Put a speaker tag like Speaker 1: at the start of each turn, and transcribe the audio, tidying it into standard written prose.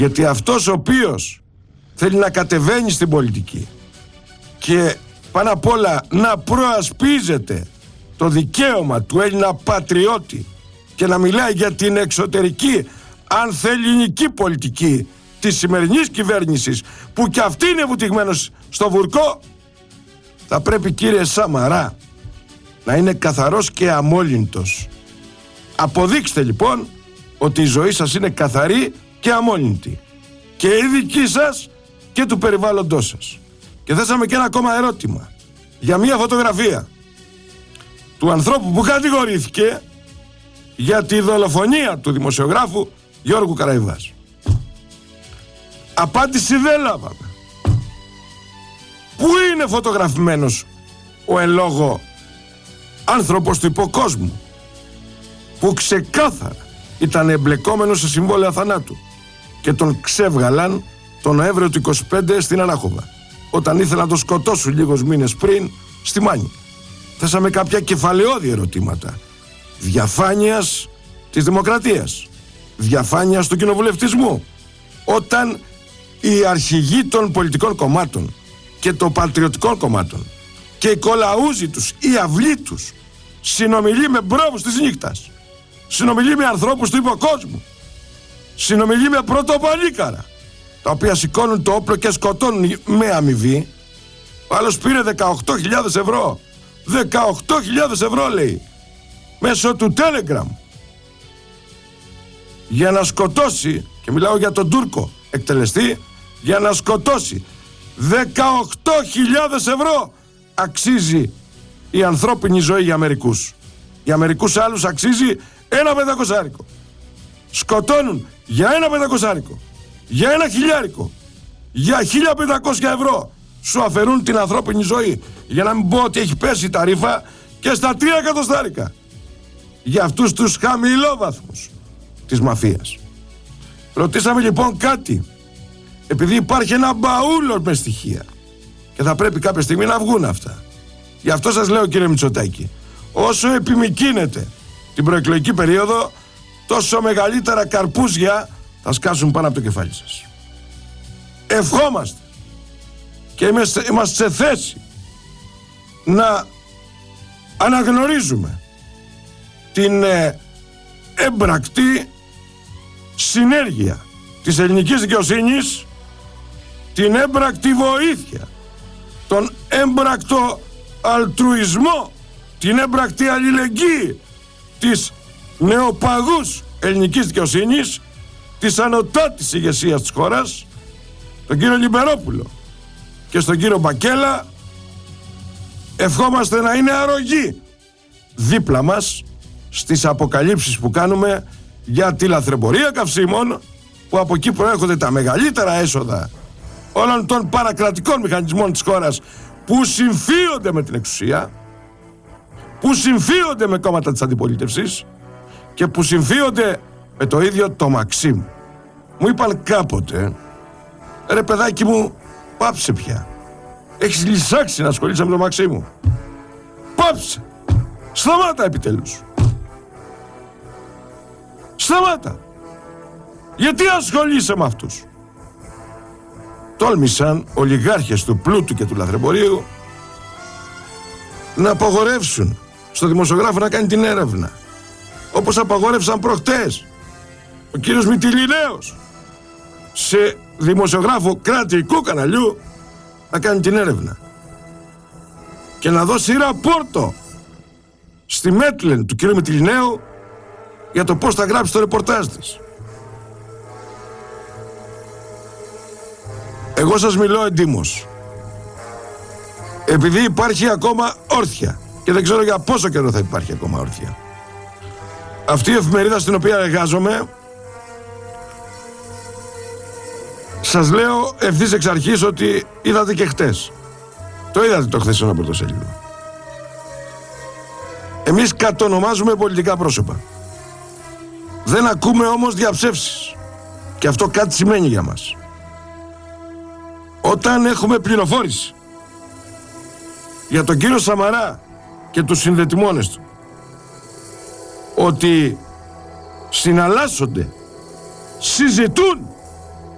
Speaker 1: Γιατί αυτός ο οποίος θέλει να κατεβαίνει στην πολιτική και πάνω απ' όλα να προασπίζεται το δικαίωμα του Έλληνα πατριώτη και να μιλάει για την εξωτερική ανθελληνική πολιτική της σημερινής κυβέρνησης, που κι αυτή είναι βουτυγμένος στο βουρκό, θα πρέπει, κύριε Σαμαρά, να είναι καθαρός και αμόλυντος. Αποδείξτε λοιπόν ότι η ζωή σας είναι καθαρή και αμόλυντη, και η δική σας και του περιβάλλοντός σας. Και θέσαμε και ένα ακόμα ερώτημα για μια φωτογραφία του ανθρώπου που κατηγορήθηκε για τη δολοφονία του δημοσιογράφου Γιώργου Καραϊβάς. Απάντηση δεν λάβαμε. Πού είναι φωτογραφημένος ο εν λόγω άνθρωπος του υποκόσμου, που ξεκάθαρα ήταν εμπλεκόμενος σε συμβόλαια θανάτου, και τον ξέβγαλαν τον Νοέμβριο του 25 στην Ανάχοβα, όταν ήθελαν να τον σκοτώσουν λίγους μήνες πριν στη Μάνη. Θέσαμε κάποια κεφαλαιώδη ερωτήματα διαφάνειας της δημοκρατίας, διαφάνειας του κοινοβουλευτισμού, όταν οι αρχηγοί των πολιτικών κομμάτων και των πατριωτικών κομμάτων και οι κολαούζοι τους, οι αυλοί τους, συνομιλεί με μπρόβους της νύχτας, συνομιλεί με ανθρώπους του υποκόσμου, συνομιλεί με πρωτοπαλίκαρα, τα οποία σηκώνουν το όπλο και σκοτώνουν με αμοιβή. Ο άλλος πήρε 18.000 ευρώ. 18.000 ευρώ, λέει, μέσω του Telegram, για να σκοτώσει, και μιλάω για τον Τούρκο εκτελεστή, για να σκοτώσει. 18.000 ευρώ αξίζει η ανθρώπινη ζωή για μερικούς. Για μερικούς άλλους αξίζει ένα 500. Σκοτώνουν για ένα 500, για ένα 1.000, για 1.500 ευρώ. Σου αφαιρούν την ανθρώπινη ζωή, για να μην πω ότι έχει πέσει η ταρίφα και στα 3 εκατοστάρικα για αυτούς τους χαμηλόβαθμους της μαφίας. Ρωτήσαμε λοιπόν κάτι, επειδή υπάρχει ένα μπαούλο με στοιχεία και θα πρέπει κάποια στιγμή να βγουν αυτά. Γι' αυτό σας λέω, κύριε Μητσοτάκη, όσο επιμικρύνετε την προεκλογική περίοδο, τόσο μεγαλύτερα καρπούζια θα σκάσουν πάνω από το κεφάλι σας. Ευχόμαστε και είμαστε σε θέση να αναγνωρίζουμε την έμπρακτη συνέργεια της ελληνικής δικαιοσύνης, την έμπρακτη βοήθεια, τον έμπρακτο αλτρουισμό, την έμπρακτη αλληλεγγύη της νεοπαγούς ελληνικής δικαιοσύνης, της ανωτάτης ηγεσίας της χώρας, τον κύριο Λιμπερόπουλο και στον κύριο Μπακέλα. Ευχόμαστε να είναι αρρωγοί δίπλα μας στις αποκαλύψεις που κάνουμε για τη λαθρεμπορία καυσίμων, που από εκεί προέρχονται τα μεγαλύτερα έσοδα όλων των παρακρατικών μηχανισμών της χώρας, που συμφίονται με την εξουσία, που συμφίονται με κόμματα της αντιπολίτευσης και που συμφίονται με το ίδιο το Μαξίμ. Μου είπαν κάποτε, ρε παιδάκι μου, πάψε πια, έχεις λυσάξει να ασχολείσαι με το Μαξίμου, πάψε, σταμάτα επιτέλους, σταμάτα, γιατί ασχολείσαι με αυτούς. Τόλμησαν ολιγάρχες του πλούτου και του λαθρεμπορίου να απαγορεύσουν στο δημοσιογράφο να κάνει την έρευνα, όπως απαγόρευσαν προχτές ο κύριος Μυτιληναίος σε δημοσιογράφο κρατικού καναλιού να κάνει την έρευνα και να δώσει ραπόρτο στη Μέτλεν του κύριου Μυτιληναίου για το πώς θα γράψει το ρεπορτάζ της. Εγώ σας μιλώ εντύμως, επειδή υπάρχει ακόμα όρθια, και δεν ξέρω για πόσο καιρό θα υπάρχει ακόμα όρθια. Αυτή η εφημερίδα στην οποία εργάζομαι, σας λέω ευθύς εξ αρχής ότι είδατε και χτες. Το είδατε το χθεσινό πρωτοσέλιδο. Εμείς κατονομάζουμε πολιτικά πρόσωπα. Δεν ακούμε όμως διαψεύσεις. Και αυτό κάτι σημαίνει για μας. Όταν έχουμε πληροφόρηση για τον κύριο Σαμαρά και τους συνδετημόνες του ότι συναλλάσσονται, συζητούν